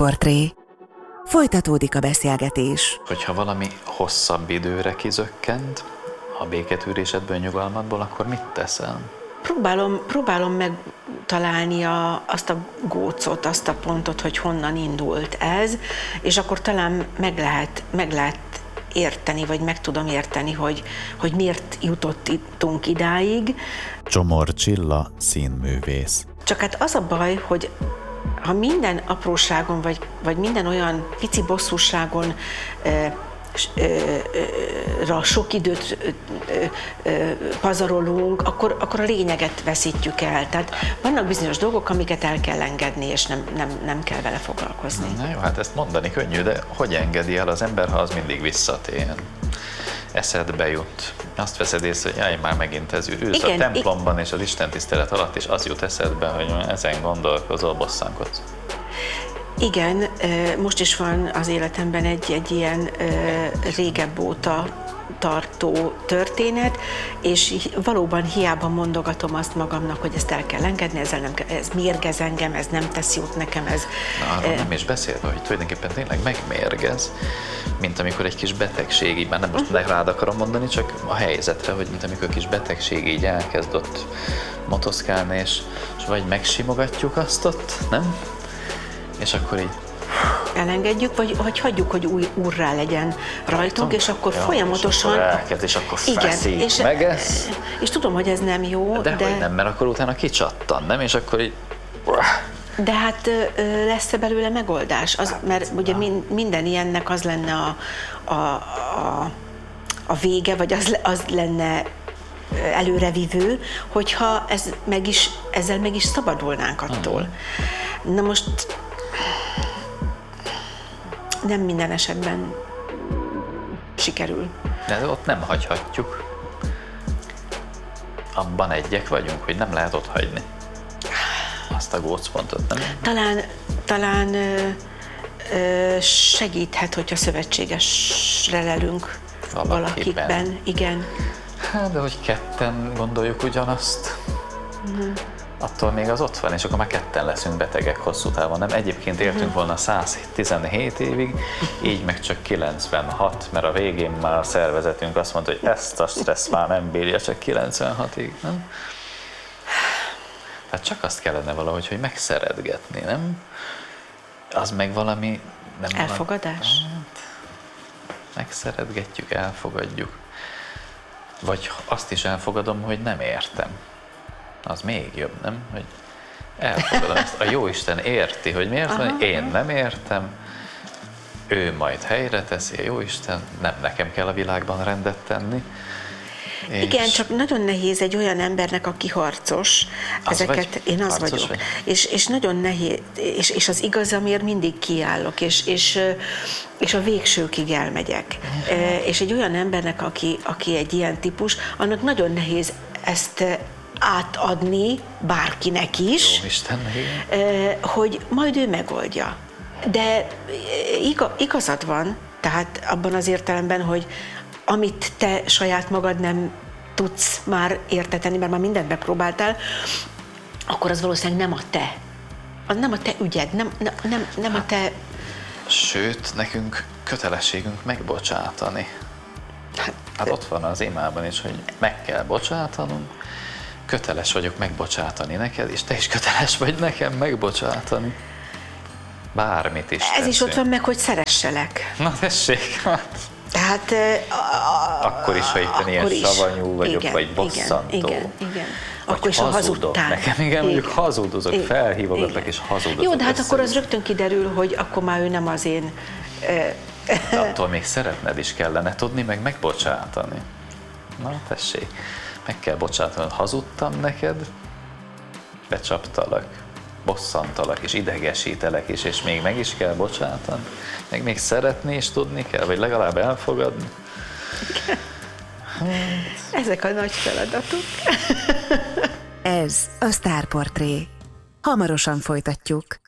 Sztárportré. Folytatódik a beszélgetés. Hogyha valami hosszabb időre kizökkent a béketűrésedből, nyugalmadból, akkor mit teszel? Próbálom megtalálni azt a gócot, azt a pontot, hogy honnan indult ez, és akkor talán meg lehet érteni, vagy meg tudom érteni, hogy miért jutottunk idáig. Csomor Csilla, színművész. Csak hát az a baj, hogy ha minden apróságon, vagy minden olyan pici bosszúságon sok időt pazarolunk, akkor a lényeget veszítjük el. Tehát vannak bizonyos dolgok, amiket el kell engedni, és nem kell vele foglalkozni. Na jó, hát ezt mondani könnyű, de hogy engedi el az ember, ha az mindig visszatér? Eszedbe jut. Azt veszed észre, hogy jaj, már megint ez ülsz a templomban és az istentisztelet alatt, és az jut eszedbe, hogy ezen gondolkozol, bosszankodsz. Igen, most is van az életemben egy ilyen régebb óta tartó történet, és valóban hiába mondogatom azt magamnak, hogy ezt el kell engedni, ez mérgez engem, ez nem tesz jót nekem, ez... Na, arról nem is beszélve, hogy tulajdonképpen tényleg megmérgez, mint amikor egy kis betegség, így már nem most rád akarom mondani, csak a helyzetre, hogy mint amikor kis betegség így elkezd ott motoszkálni, és vagy megsimogatjuk azt ott, nem? És akkor így elengedjük, vagy hagyjuk, hogy új úrrá legyen rajtunk, és akkor folyamatosan... És akkor feszít, megesz. És tudom, hogy ez nem jó, de... hogy nem, mert akkor utána kicsattan, nem? És akkor így... De hát lesz-e belőle megoldás? Mert ugye minden ilyennek az lenne a vége, vagy az lenne előrevívő, hogyha ezzel meg is szabadulnánk attól. Na most nem minden esetben sikerül. De ott nem hagyhatjuk. Abban egyek vagyunk, hogy nem lehet ott hagyni azt a gócpontot, nem? Talán segíthet, hogyha szövetségesre lelünk valakikben. Igen. Hát, de hogy ketten gondoljuk ugyanazt, attól még az ott van, és akkor már ketten leszünk betegek hosszú távon, nem? Egyébként éltünk volna 117 évig, így meg csak 96, mert a végén már a szervezetünk azt mondta, hogy ezt a stressz már nem bírja csak 96-ig, nem? Hát csak azt kellene valahogy, hogy megszeretgetni, nem? Az meg valami... Nem elfogadás? Megszeretgetjük, elfogadjuk. Vagy azt is elfogadom, hogy nem értem. Az még jobb, nem? Hogy elfogadom ezt. A Jóisten érti, hogy miért van, én nem értem, ő majd helyre teszi, a Jóisten, nem nekem kell a világban rendet tenni. Igen, csak nagyon nehéz egy olyan embernek, aki harcos, én az vagyok. És nagyon nehéz, és az igazamért mindig kiállok, és a végsőkig elmegyek. És egy olyan embernek, aki egy ilyen típus, annak nagyon nehéz ezt átadni bárkinek is, jó Istennek, hogy majd ő megoldja. De igazad van, tehát abban az értelemben, hogy amit te saját magad nem tudsz már értetni, mert már mindent megpróbáltál, akkor az valószínűleg nem a te. Az nem a te ügyed, nem a te... Sőt, nekünk kötelességünk megbocsátani. Hát ott van az imában is, hogy meg kell bocsátanunk, köteles vagyok megbocsátani neked, és te is köteles vagy nekem megbocsátani. Bármit is ez teszünk. is ott van meg, hogy szeresselek. Na tessék, hát... Tehát... akkor is, ha éppen ilyen savanyú vagyok, igen, vagy bosszantó. Igen. Akkor is, ha hazudtál. Nekem igen, mondjuk hazudozok, felhívogatlak és hazudozok. Jó, de hát akkor az rögtön kiderül, hogy akkor már ő nem az én... De attól még szeretned is kellene tudni, meg megbocsátani. Na, tessék, meg kell bocsátani, hazudtam neked, becsaptalak, bosszantalak és idegesítelek is, és még meg is kell bocsátani, meg még szeretni is tudni kell, vagy legalább elfogadni. Ezek a nagy feladatok. Ez a Sztárportré. Hamarosan folytatjuk.